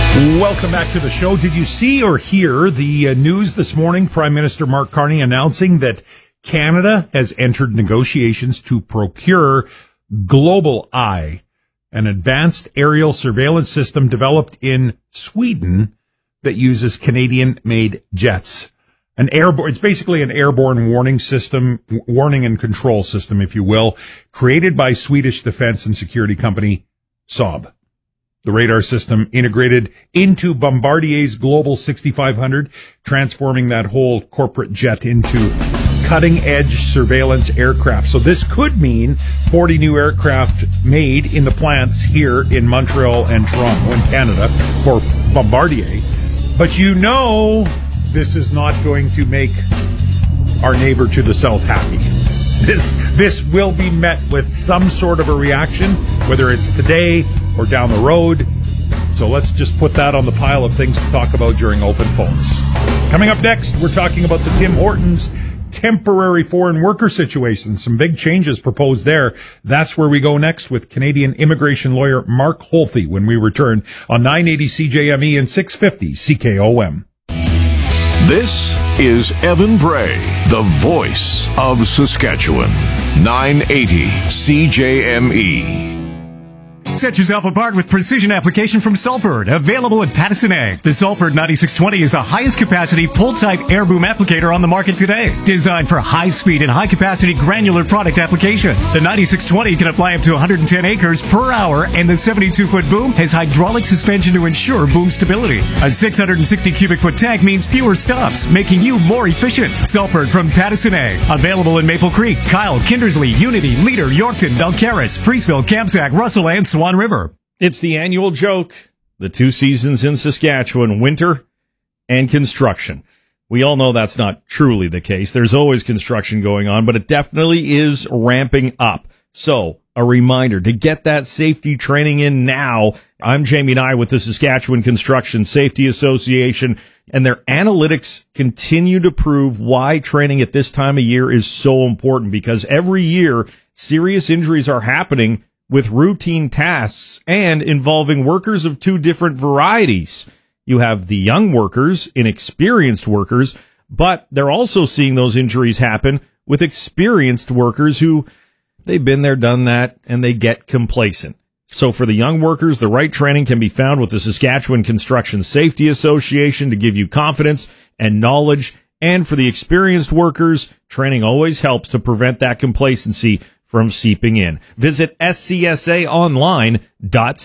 Welcome back to the show. Did you see or hear the news this morning? Prime Minister Mark Carney announcing that Canada has entered negotiations to procure Global Eye, an advanced aerial surveillance system developed in Sweden that uses Canadian-made jets. It's basically an airborne warning system, warning and control system, if you will, created by Swedish defense and security company Saab. The radar system integrated into Bombardier's Global 6500, transforming that whole corporate jet into cutting-edge surveillance aircraft. So this could mean 40 new aircraft made in the plants here in Montreal and Toronto in Canada for Bombardier. But you know this is not going to make our neighbor to the south happy. This will be met with some sort of a reaction, whether it's today or down the road. So let's just put that on the pile of things to talk about during open phones. Coming up next, we're talking about the Tim Hortons temporary foreign worker situation. Some big changes proposed there. That's where we go next with Canadian immigration lawyer Mark Holthe when we return on 980 CJME and 650 CKOM. This is Evan Bray, the voice of Saskatchewan. 980 CJME. Set yourself apart with precision application from Salford, available at Pattison Ag. The Salford 9620 is the highest capacity pull-type air boom applicator on the market today. Designed for high-speed and high-capacity granular product application. The 9620 can apply up to 110 acres per hour, and the 72-foot boom has hydraulic suspension to ensure boom stability. A 660 cubic foot tank means fewer stops, making you more efficient. Salford from Pattison Ag. Available in Maple Creek, Kyle, Kindersley, Unity, Leader, Yorkton, Belcaris, Priestville, Kamsack, Russell, and Swan River. It's the annual joke. The two seasons in Saskatchewan, winter and construction. We all know that's not truly the case. There's always construction going on, but it definitely is ramping up. So, a reminder to get that safety training in now. I'm Jamie Nye with the Saskatchewan Construction Safety Association, and their analytics continue to prove why training at this time of year is so important, because every year serious injuries are happening with routine tasks and involving workers of two different varieties. You have the young workers, inexperienced workers, but they're also seeing those injuries happen with experienced workers who they've been there, done that, and they get complacent. So for the young workers, the right training can be found with the Saskatchewan Construction Safety Association to give you confidence and knowledge. And for the experienced workers, training always helps to prevent that complacency from seeping in. Visit scsaonline.ca.